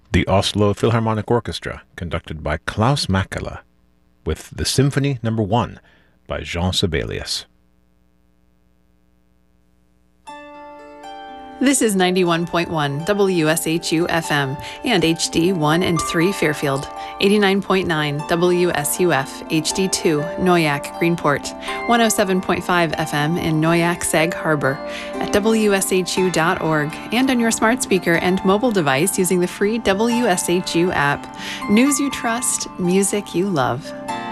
The Oslo Philharmonic Orchestra, conducted by Klaus Mäkelä, with the Symphony No. 1 by Jean Sibelius. This is 91.1 WSHU FM and HD 1 and 3 Fairfield, 89.9 WSUF HD 2 Noyak Greenport, 107.5 FM in Noyak Sag Harbor, at WSHU.org, and on your smart speaker and mobile device using the free WSHU app. News you trust, music you love.